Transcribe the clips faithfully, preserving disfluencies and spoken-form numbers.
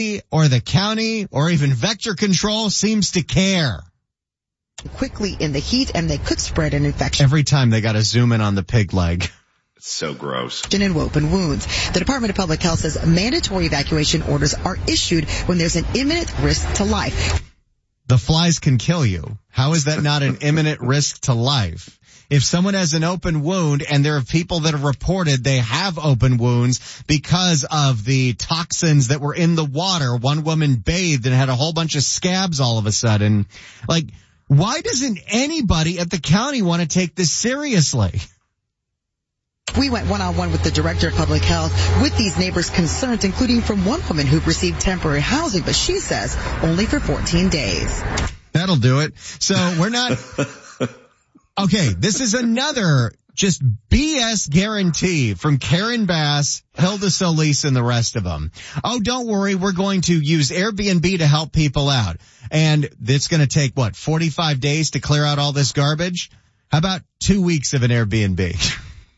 or the county or even vector control seems to care. Quickly in the heat, and they could spread an infection. Every time they got to zoom in on the pig leg. It's so gross. And open wounds. The Department of Public Health says mandatory evacuation orders are issued when there's an imminent risk to life. The flies can kill you. How is that not an imminent risk to life? If someone has an open wound, and there are people that have reported they have open wounds because of the toxins that were in the water. One woman bathed and had a whole bunch of scabs all of a sudden. Like, why doesn't anybody at the county want to take this seriously? We went one-on-one with the Director of Public Health with these neighbors' concerns, including from one woman who received temporary housing, but she says only for fourteen days. That'll do it. So we're not... Okay, this is another just B S guarantee from Karen Bass, Hilda Solis, and the rest of them. Oh, don't worry, we're going to use Airbnb to help people out. And it's going to take, what, forty-five days to clear out all this garbage? How about two weeks of an Airbnb?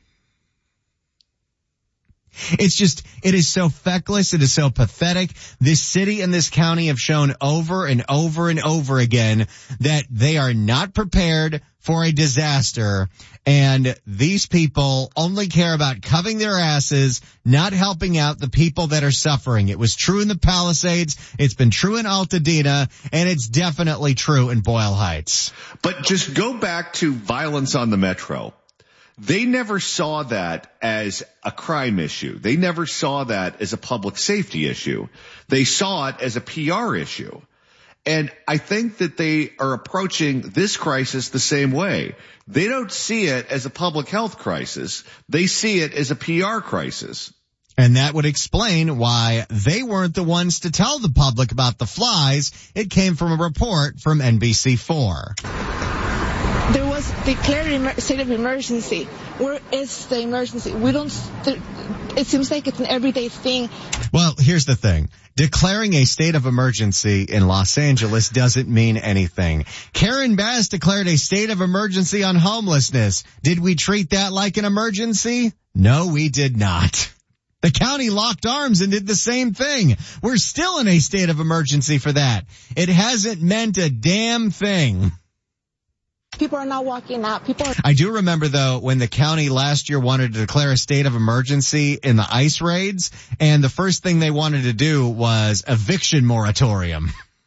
It's just, it is so feckless. It is so pathetic. This city and this county have shown over and over and over again that they are not prepared for a disaster. And these people only care about covering their asses, not helping out the people that are suffering. It was true in the Palisades. It's been true in Altadena, and it's definitely true in Boyle Heights. But just go back to violence on the Metro. They never saw that as a crime issue. They never saw that as a public safety issue. They saw it as a P R issue. And I think that they are approaching this crisis the same way. They don't see it as a public health crisis. They see it as a P R crisis. And that would explain why they weren't the ones to tell the public about the flies. It came from a report from N B C four. There was declared emer- state of emergency. Where is the emergency? We don't, th- it seems like it's an everyday thing. Well, here's the thing. Declaring a state of emergency in Los Angeles doesn't mean anything. Karen Bass declared a state of emergency on homelessness. Did we treat that like an emergency? No, we did not. The county locked arms and did the same thing. We're still in a state of emergency for that. It hasn't meant a damn thing. People are not walking out. People are- I do remember, though, when the county last year wanted to declare a state of emergency in the ICE raids, and the first thing they wanted to do was eviction moratorium.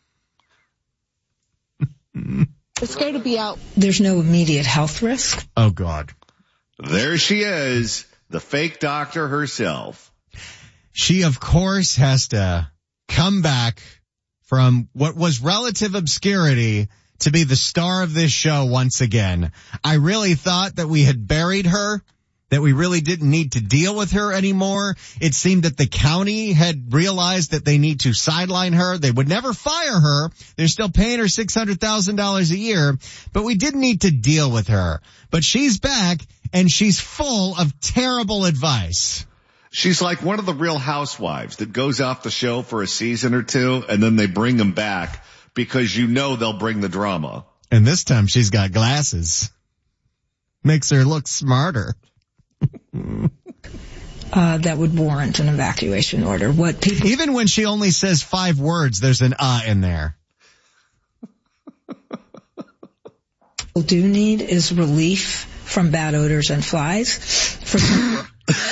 They're scared to be out. There's no immediate health risk. Oh, God. There she is, the fake doctor herself. She, of course, has to come back from what was relative obscurity to be the star of this show once again. I really thought that we had buried her, that we really didn't need to deal with her anymore. It seemed that the county had realized that they need to sideline her. They would never fire her. They're still paying her six hundred thousand dollars a year, but we didn't need to deal with her. But she's back, and she's full of terrible advice. She's like one of the Real Housewives that goes off the show for a season or two, and then they bring them back because you know they'll bring the drama. And this time she's got glasses. Makes her look smarter. uh, that would warrant an evacuation order. What people... Even when she only says five words, there's an uh in there. People do need is relief from bad odors and flies. For some...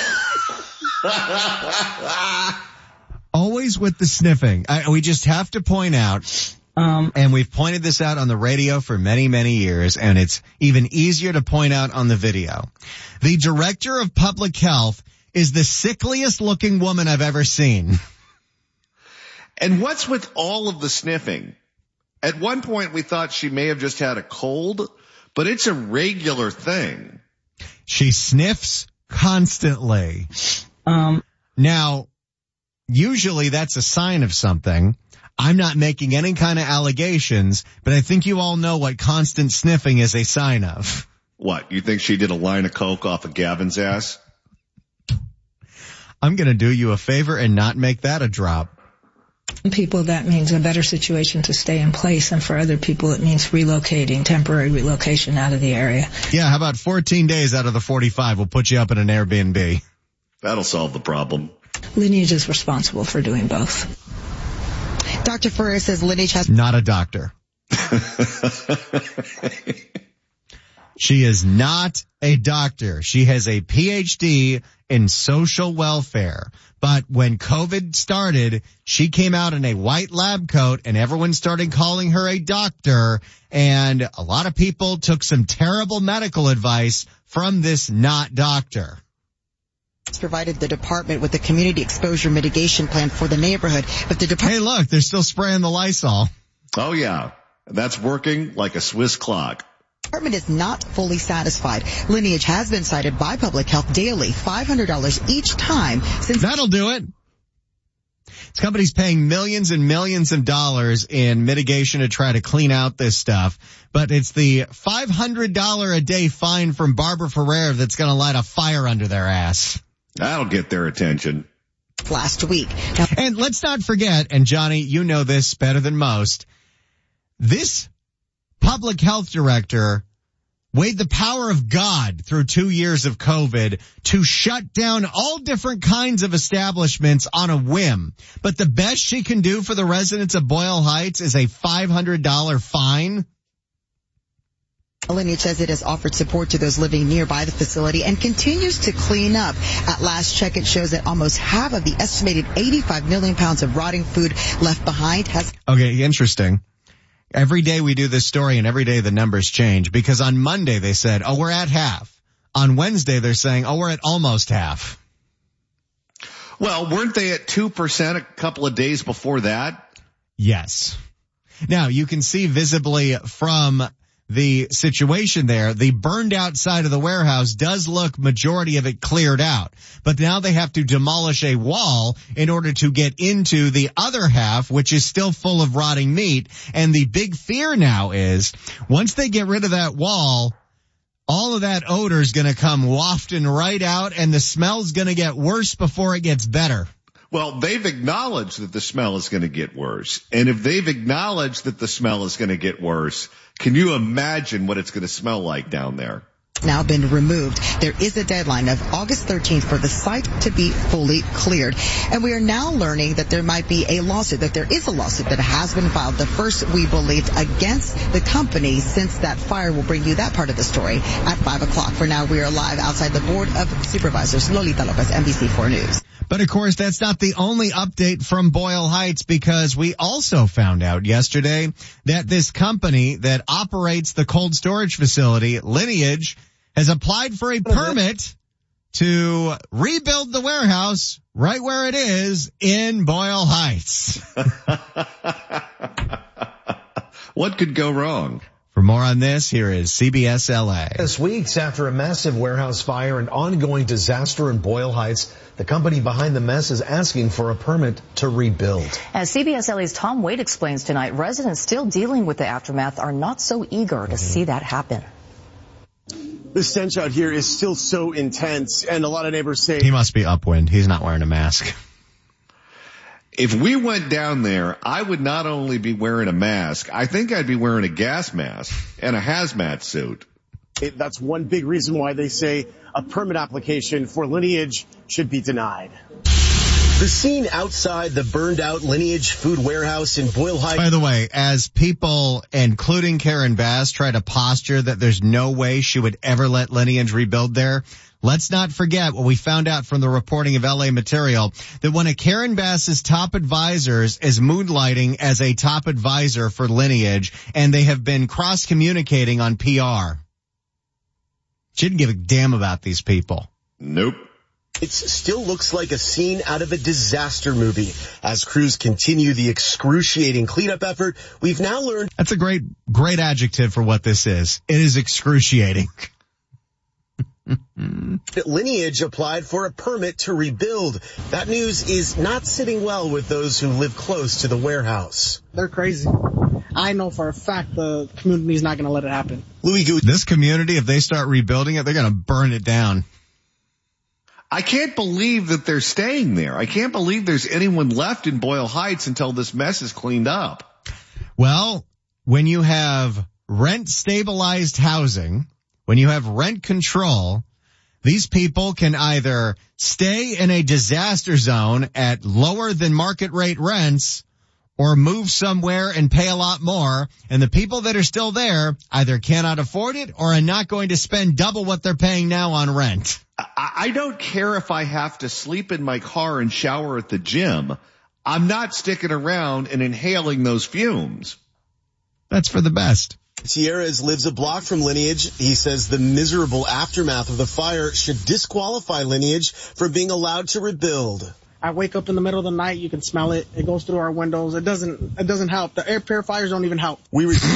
Always with the sniffing. I, we just have to point out... Um, and we've pointed this out on the radio for many, many years, and it's even easier to point out on the video. The director of public health is the sickliest looking woman I've ever seen. And what's with all of the sniffing? At one point we thought she may have just had a cold, but it's a regular thing. She sniffs constantly. Um, now, usually that's a sign of something. I'm not making any kind of allegations, but I think you all know what constant sniffing is a sign of. What, you think she did a line of coke off of Gavin's ass? I'm going to do you a favor and not make that a drop. Some people, that means a better situation to stay in place, and for other people it means relocating, temporary relocation out of the area. Yeah, how about fourteen days out of the forty-five? We'll put you up in an Airbnb. That'll solve the problem. Lineage is responsible for doing both. Doctor Ferrer says Lineage has... Not a doctor. She is not a doctor. She has a P H D in social welfare. But when COVID started, she came out in a white lab coat and everyone started calling her a doctor. And a lot of people took some terrible medical advice from this not doctor. Provided the department with a community exposure mitigation plan for the neighborhood. But the department... Hey, look, they're still spraying the Lysol. Oh, yeah. That's working like a Swiss clock. The department is not fully satisfied. Lineage has been cited by Public Health daily, five hundred dollars each time since... That'll do it. This company's paying millions and millions of dollars in mitigation to try to clean out this stuff. But it's the five hundred dollars a day fine from Barbara Ferrer that's going to light a fire under their ass. That'll get their attention. Last week. Now, and let's not forget, and Johnny, you know this better than most, this public health director weighed the power of God through two years of COVID to shut down all different kinds of establishments on a whim. But the best she can do for the residents of Boyle Heights is a five hundred dollars fine. Lineage says it has offered support to those living nearby the facility and continues to clean up. At last check, it shows that almost half of the estimated eighty-five million pounds of rotting food left behind has... Okay, interesting. Every day we do this story and every day the numbers change because on Monday they said, oh, we're at half. On Wednesday they're saying, oh, we're at almost half. Well, weren't they at two percent a couple of days before that? Yes. Now you can see visibly from the situation there, the burned out side of the warehouse does look majority of it cleared out. But now they have to demolish a wall in order to get into the other half, which is still full of rotting meat. And the big fear now is once they get rid of that wall, all of that odor is going to come wafting right out and the smell's going to get worse before it gets better. Well, they've acknowledged that the smell is going to get worse. And if they've acknowledged that the smell is going to get worse, can you imagine what it's going to smell like down there? Now been removed. There is a deadline of August thirteenth for the site to be fully cleared. And we are now learning that there might be a lawsuit, that there is a lawsuit that has been filed. The first, we believed, against the company since that fire. Will bring you that part of the story at five o'clock. For now, we are live outside the Board of Supervisors. Lolita Lopez, N B C four News. But of course, that's not the only update from Boyle Heights because we also found out yesterday that this company that operates the cold storage facility, Lineage, has applied for a permit to rebuild the warehouse right where it is in Boyle Heights. What could go wrong? For more on this, here is C B S L A. This weeks after a massive warehouse fire and ongoing disaster in Boyle Heights, the company behind the mess is asking for a permit to rebuild. As C B S L A's Tom Wade explains tonight, residents still dealing with the aftermath are not so eager to see that happen. The stench out here is still so intense, and a lot of neighbors say... He must be upwind. He's not wearing a mask. If we went down there, I would not only be wearing a mask, I think I'd be wearing a gas mask and a hazmat suit. It, that's one big reason why they say a permit application for Lineage should be denied. The scene outside the burned out Lineage food warehouse in Boyle Heights. By the way, as people, including Karen Bass, try to posture that there's no way she would ever let Lineage rebuild there, let's not forget what we found out from the reporting of L A Material, that one of Karen Bass's top advisors is moonlighting as a top advisor for Lineage, and they have been cross-communicating on P R. She didn't give a damn about these people. Nope. It still looks like a scene out of a disaster movie. As crews continue the excruciating cleanup effort, we've now learned... That's a great, great adjective for what this is. It is excruciating. that Lineage applied for a permit to rebuild. That news is not sitting well with those who live close to the warehouse. They're crazy. I know for a fact the community is not going to let it happen. Louis Gu- This community, if they start rebuilding it, they're going to burn it down. I can't believe that they're staying there. I can't believe there's anyone left in Boyle Heights until this mess is cleaned up. Well, when you have rent stabilized housing, when you have rent control, these people can either stay in a disaster zone at lower than market rate rents, or move somewhere and pay a lot more. And the people that are still there either cannot afford it or are not going to spend double what they're paying now on rent. I, I don't care if I have to sleep in my car and shower at the gym. I'm not sticking around and inhaling those fumes. That's for the best. Tierrez lives a block from Lineage. He says the miserable aftermath of the fire should disqualify Lineage from being allowed to rebuild. I wake up in the middle of the night. You can smell it. It goes through our windows. It doesn't, it doesn't help. The air purifiers don't even help. We re-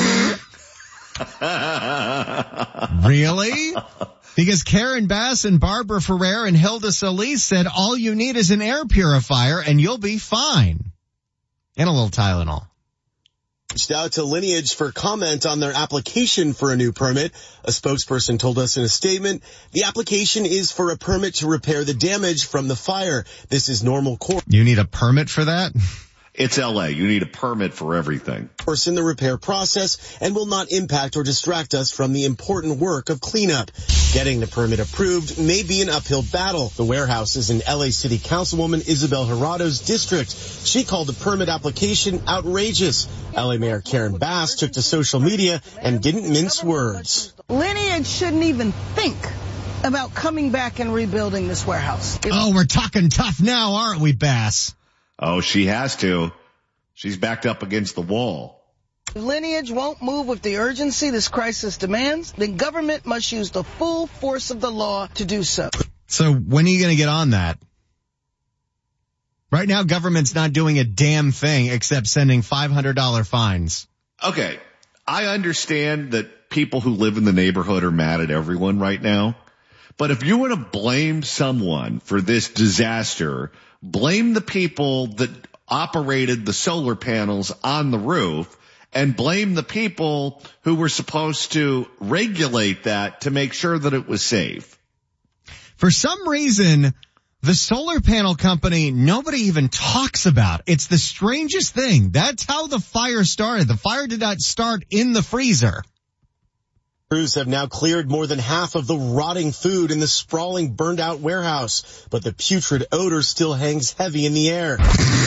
Really? Because Karen Bass and Barbara Ferrer and Hilda Solis said all you need is an air purifier and you'll be fine. And a little Tylenol. Reached out to Lineage for comment on their application for a new permit. A spokesperson told us in a statement, the application is for a permit to repair the damage from the fire. This is normal course. You need a permit for that? It's L A. You need a permit for everything. Course in the repair process and will not impact or distract us from the important work of cleanup. Getting the permit approved may be an uphill battle. The warehouse is in L A City Councilwoman Isabel Jurado's district. She called the permit application outrageous. L A Mayor Karen Bass took to social media and didn't mince words. Lineage shouldn't even think about coming back and rebuilding this warehouse. Oh, we're talking tough now, aren't we, Bass? Oh, she has to. She's backed up against the wall. If Lineage won't move with the urgency this crisis demands, then government must use the full force of the law to do so. So when are you going to get on that? Right now, government's not doing a damn thing except sending five hundred dollars fines. Okay, I understand that people who live in the neighborhood are mad at everyone right now. But if you want to blame someone for this disaster, blame the people that operated the solar panels on the roof and blame the people who were supposed to regulate that to make sure that it was safe. For some reason, the solar panel company, nobody even talks about. It's the strangest thing. That's how the fire started. The fire did not start in the freezer. Crews have now cleared more than half of the rotting food in the sprawling, burned-out warehouse, but the putrid odor still hangs heavy in the air.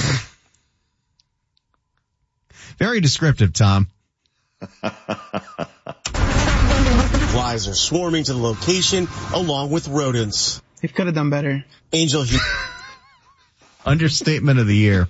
Very descriptive, Tom. Flies are swarming to the location, along with rodents. They could have done better. Angel Hugh. Understatement of the year.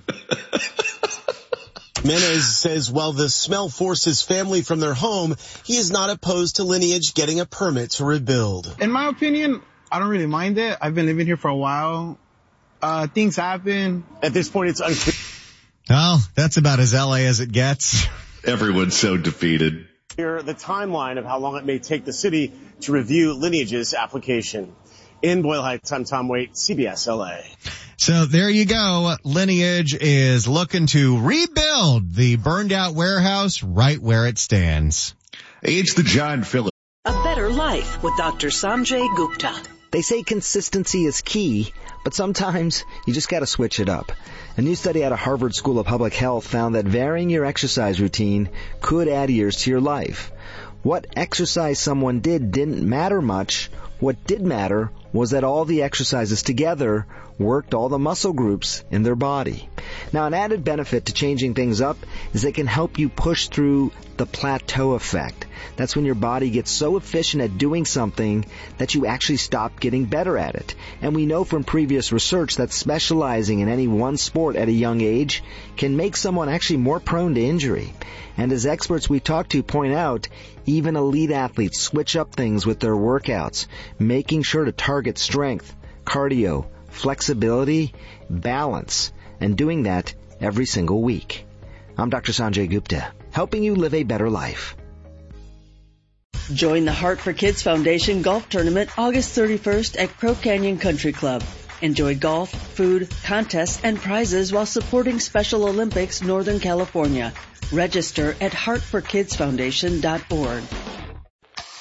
Menez says while the smell forced his family from their home, he is not opposed to Lineage getting a permit to rebuild. In my opinion, I don't really mind it. I've been living here for a while. Uh, things happen. At this point, it's unclear. Well, that's about as L A as it gets. Everyone's so defeated. Here, the timeline of how long it may take the city to review Lineage's application. In Boyle Heights, I'm Tom Waite, C B S L A. So there you go. Lineage is looking to rebuild the burned out warehouse right where it stands. Hey, it's the John Phillips. A Better Life with Doctor Sanjay Gupta. They say consistency is key, but sometimes you just gotta switch it up. A new study out of Harvard School of Public Health found that varying your exercise routine could add years to your life. What exercise someone did didn't matter much. What did matter was that all the exercises together worked all the muscle groups in their body. Now, an added benefit to changing things up is they can help you push through the plateau effect. That's when your body gets so efficient at doing something that you actually stop getting better at it. And we know from previous research that specializing in any one sport at a young age can make someone actually more prone to injury. And as experts we talk to point out, even elite athletes switch up things with their workouts, making sure to target strength, cardio, flexibility, balance, and doing that every single week. I'm Doctor Sanjay Gupta, helping you live a better life. Join the Heart for Kids Foundation golf tournament August thirty-first at Crow Canyon Country Club. Enjoy golf, food, contests, and prizes while supporting Special Olympics Northern California. Register at heart for kids foundation dot org.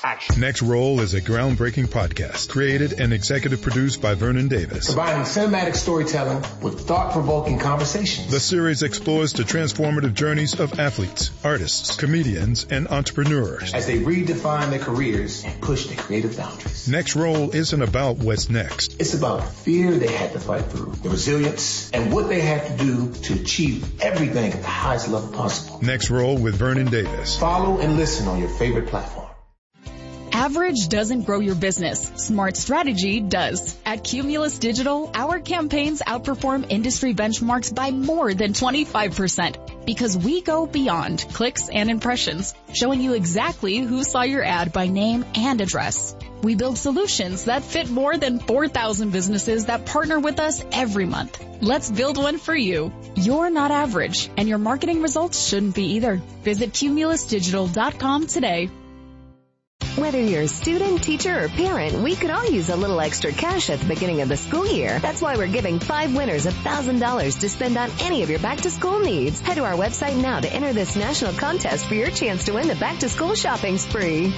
action. Next Roll is a groundbreaking podcast created and executive produced by Vernon Davis. Combining cinematic storytelling with thought-provoking conversations. The series explores the transformative journeys of athletes, artists, comedians, and entrepreneurs as they redefine their careers and push their creative boundaries. Next Roll isn't about what's next. It's about the fear they had to fight through, the resilience, and what they had to do to achieve everything at the highest level possible. Next Roll with Vernon Davis. Follow and listen on your favorite platform. Average doesn't grow your business. Smart strategy does. At Cumulus Digital, our campaigns outperform industry benchmarks by more than twenty-five percent because we go beyond clicks and impressions, showing you exactly who saw your ad by name and address. We build solutions that fit more than four thousand businesses that partner with us every month. Let's build one for you. You're not average, and your marketing results shouldn't be either. Visit cumulus digital dot com today. Whether you're a student, teacher, or parent, we could all use a little extra cash at the beginning of the school year. That's why we're giving five winners one thousand dollars to spend on any of your back-to-school needs. Head to our website now to enter this national contest for your chance to win the back-to-school shopping spree.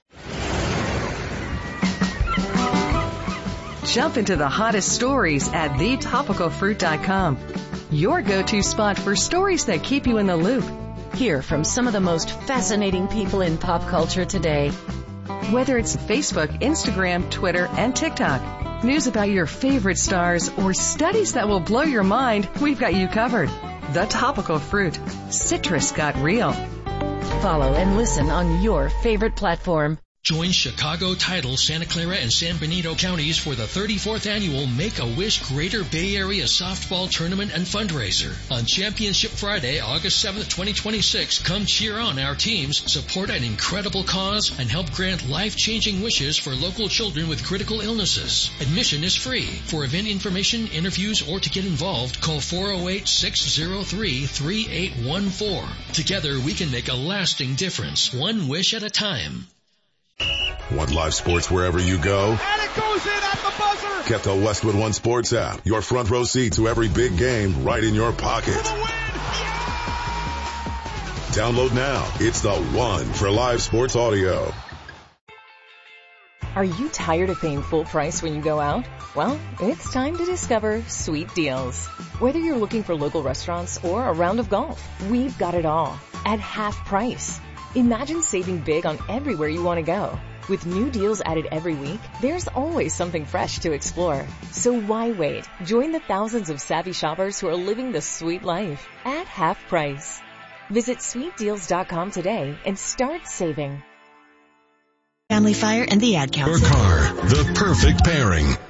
Jump into the hottest stories at the topical fruit dot com. Your go-to spot for stories that keep you in the loop. Hear from some of the most fascinating people in pop culture today. Whether it's Facebook, Instagram, Twitter, and TikTok, news about your favorite stars, or studies that will blow your mind, we've got you covered. The Topical Fruit. Citrus got real. Follow and listen on your favorite platform. Join Chicago, Tidal, Santa Clara, and San Benito counties for the thirty-fourth annual Make-A-Wish Greater Bay Area Softball Tournament and Fundraiser. On Championship Friday, August seventh, twenty twenty-six, come cheer on our teams, support an incredible cause, and help grant life-changing wishes for local children with critical illnesses. Admission is free. For event information, interviews, or to get involved, call four oh eight, six oh three, three eight one four. Together, we can make a lasting difference, one wish at a time. Want live sports wherever you go? And it goes in at the buzzer! Get the Westwood One Sports app. Your front row seat to every big game right in your pocket. For the win! Yeah! Download now. It's the one for live sports audio. Are you tired of paying full price when you go out? Well, it's time to discover Sweet Deals. Whether you're looking for local restaurants or a round of golf, we've got it all at half price. Imagine saving big on everywhere you want to go. With new deals added every week, there's always something fresh to explore. So why wait? Join the thousands of savvy shoppers who are living the sweet life at half price. Visit sweet deals dot com today and start saving. Family Fire and the Ad Council. Your car, the perfect pairing.